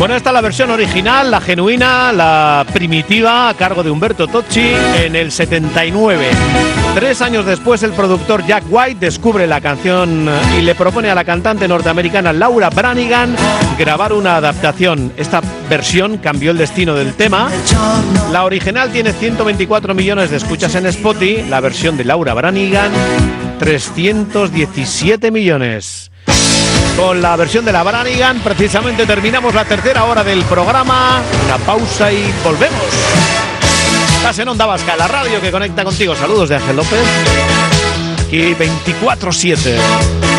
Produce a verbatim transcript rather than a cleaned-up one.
Bueno, esta es la versión original, la genuina, la primitiva, a cargo de Umberto Tocci en el setenta y nueve. Tres años después, el productor Jack White descubre la canción y le propone a la cantante norteamericana Laura Branigan grabar una adaptación. Esta versión cambió el destino del tema. La original tiene ciento veinticuatro millones de escuchas en Spotify, la versión de Laura Branigan trescientos diecisiete millones. Con la versión de la Branigan precisamente terminamos la tercera hora del programa. Una pausa y volvemos. Estás en Onda Vasca, la radio que conecta contigo. Saludos de Ángel López. Aquí veinticuatro siete.